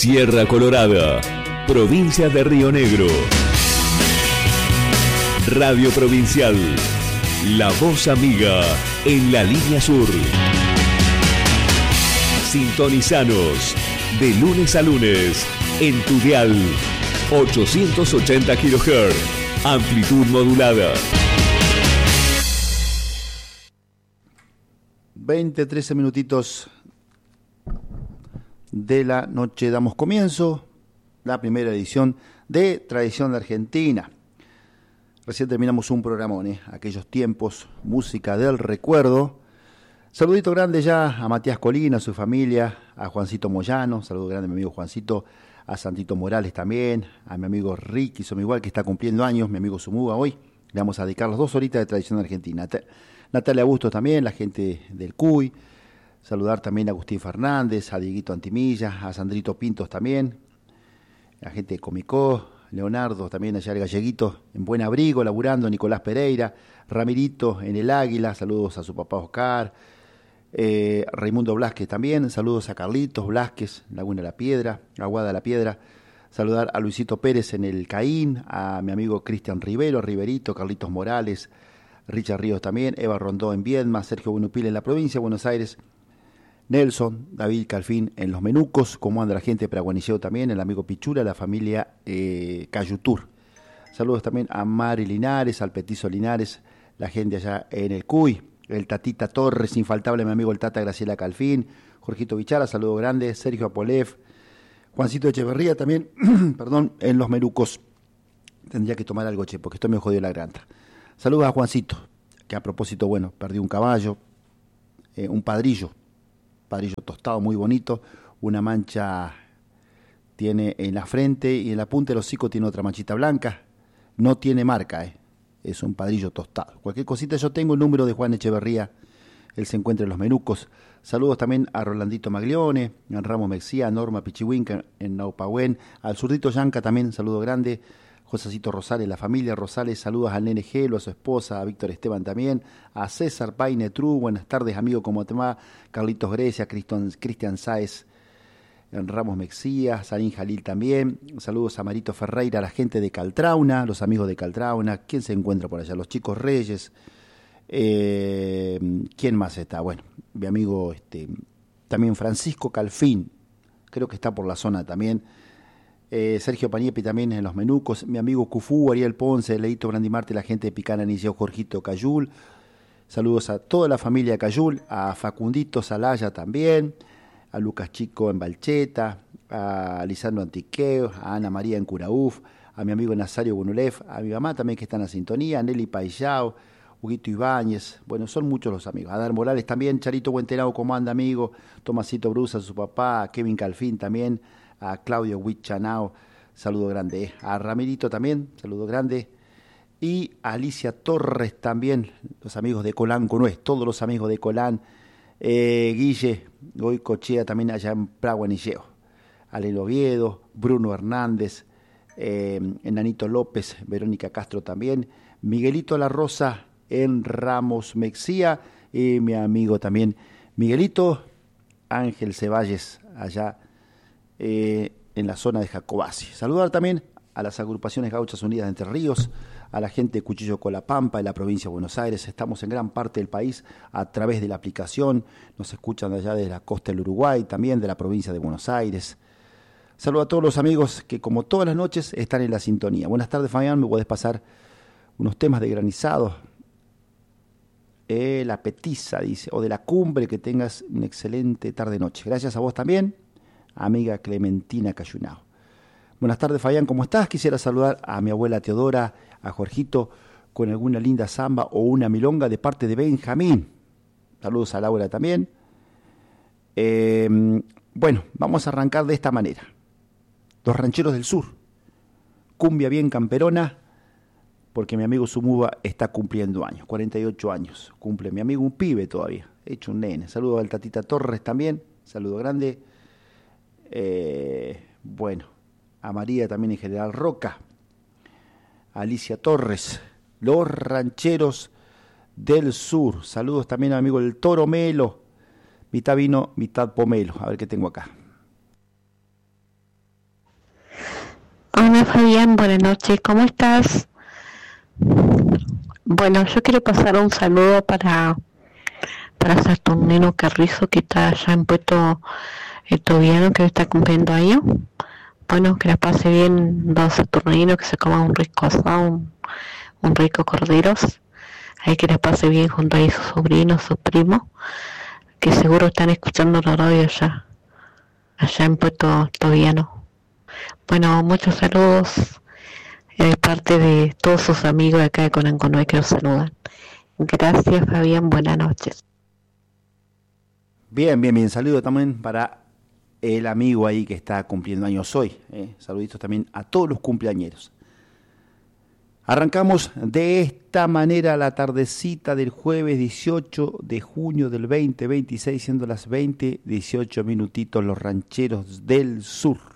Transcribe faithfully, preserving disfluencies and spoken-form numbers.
Sierra Colorada, provincia de Río Negro. Radio Provincial, la voz amiga en la línea sur. Sintonizanos de lunes a lunes en tu dial ochocientos ochenta kilohertz, amplitud modulada. veinte, trece minutitos de la noche damos comienzo, la primera edición de Tradición de Argentina. Recién terminamos un programón, ¿eh? Aquellos tiempos, música del recuerdo. Saludito grande ya a Matías Colina, a su familia, a Juancito Moyano, saludo grande a mi amigo Juancito, a Santito Morales también, a mi amigo Ricky Somigual, que está cumpliendo años, mi amigo Sumuga hoy. Le vamos a dedicar las dos horitas de Tradición de Argentina. Natalia Bustos también, la gente del Cuy. Saludar también a Agustín Fernández, a Dieguito Antimilla, a Sandrito Pintos también, la gente de Comicó, Leonardo también allá el Galleguito en Buen Abrigo, laburando, Nicolás Pereira, Ramirito en el Águila, saludos a su papá Oscar, eh, Raimundo Blasquez también, saludos a Carlitos Blasquez, Laguna La Piedra, Aguada La Piedra, saludar a Luisito Pérez en el Caín, a mi amigo Cristian Rivero, Riverito, Carlitos Morales, Richard Ríos también, Eva Rondó en Viedma, Sergio Buenupil en la provincia de Buenos Aires, Nelson, David Calfín en Los Menucos, como anda la gente de Praguaniceo también, el amigo Pichula, la familia eh, Cayutur. Saludos también a Mari Linares, al Petizo Linares, la gente allá en el Cuy, el Tatita Torres, infaltable mi amigo el Tata Graciela Calfín, Jorgito Bichara, saludo grande, Sergio Apolev, Juancito Echeverría también, perdón, en Los Menucos. Tendría que tomar algo, che, porque esto me jodió la garganta. Saludos a Juancito, que a propósito, bueno, perdió un caballo, eh, un padrillo, padrillo tostado muy bonito, una mancha tiene en la frente y en la punta del hocico tiene otra manchita blanca, no tiene marca, eh, es un padrillo tostado. Cualquier cosita, yo tengo el número de Juan Echeverría, él se encuentra en Los Menucos. Saludos también a Rolandito Maglione, a Ramos Mexía, a Norma Pichihuinca en Naupahuén, al Zurdito Yanca también, saludo grande. Josecito Rosales, la familia Rosales, saludos al Nene Gelo, a su esposa, a Víctor Esteban también, a César Paine Tru, buenas tardes amigo, ¿cómo te va? Carlitos Grecia, Cristian Sáez, Ramos Mexía, Sarín Jalil también, saludos a Marito Ferreira, a la gente de Caltrauna, los amigos de Caltrauna, ¿quién se encuentra por allá? Los Chicos Reyes, eh, ¿quién más está? Bueno, mi amigo este, también Francisco Calfín, creo que está por la zona también. Eh, Sergio Paniepi también en Los Menucos, mi amigo Cufú, Ariel Ponce, Leito Brandimarte, la gente de Picana Niceo, Jorgito Cayul, saludos a toda la familia Cayul, a Facundito Salaya también, a Lucas Chico en Balcheta, a Lisandro Antiqueo, a Ana María en Curauf, a mi amigo Nazario Bonulef, a mi mamá también que está en la sintonía, a Nelly Paillao, Huguito Ibáñez, bueno, son muchos los amigos, a Dar Morales también, Charito Buentelao, ¿cómo anda amigo? Tomasito Brusa, su papá, a Kevin Calfín también, a Claudio Huichanao, saludo grande, eh. a Ramirito también, saludo grande, y a Alicia Torres también, los amigos de Colán Conués, todos los amigos de Colán, eh, Guille, Goicochea también allá en Praguanilleo, Alelo Oviedo, Bruno Hernández, eh, Enanito López, Verónica Castro también, Miguelito La Rosa en Ramos Mexía, y mi amigo también Miguelito Ángel Ceballes allá Eh, en la zona de Jacobasi. Saludar también a las agrupaciones Gauchas Unidas de Entre Ríos, a la gente de Cuchillo Colapampa en la provincia de Buenos Aires. Estamos en gran parte del país a través de la aplicación, nos escuchan de allá de la costa del Uruguay, también de la provincia de Buenos Aires. Saludo a todos los amigos que como todas las noches están en la sintonía. Buenas tardes Fabián, me podés pasar unos temas de Granizados, eh, la petiza dice, o de la cumbre, que tengas una excelente tarde-noche. Gracias a vos también, amiga Clementina Cayunao. Buenas tardes Fabián, ¿cómo estás? Quisiera saludar a mi abuela Teodora, a Jorgito, con alguna linda samba o una milonga de parte de Benjamín. Saludos a Laura también. Eh, bueno, vamos a arrancar de esta manera. Los Rancheros del Sur, cumbia bien camperona, porque mi amigo Sumuba está cumpliendo años, cuarenta y ocho años. Cumple mi amigo un pibe todavía, hecho un nene. Saludos al Tatita Torres también, saludo grande. Eh, bueno, a María también en General Roca, a Alicia Torres, los Rancheros del Sur. Saludos también al amigo el Toro Melo, mitad vino, mitad pomelo. A ver qué tengo acá. Hola Fabián, buenas noches, ¿cómo estás? Bueno, yo quiero pasar un saludo para para Saturnino Carrizo, que está allá en Puerto El Tobiano, que está cumpliendo años. Bueno, que la pase bien don Saturnino, que se coma un rico asado, un, un rico corderos. Ahí que la pase bien junto a ahí sus sobrinos, sus primos, que seguro están escuchando la radio allá, allá en Puerto Tobiano. Bueno, muchos saludos de parte de todos sus amigos de acá de Conanconoy que los saludan. Gracias Fabián, buenas noches. Bien, bien, bien. Saludo también para el amigo ahí que está cumpliendo años hoy. Eh. Saluditos también a todos los cumpleañeros. Arrancamos de esta manera la tardecita del jueves dieciocho de junio del veinte veintiséis, siendo las veinte dieciocho minutitos, los rancheros del sur.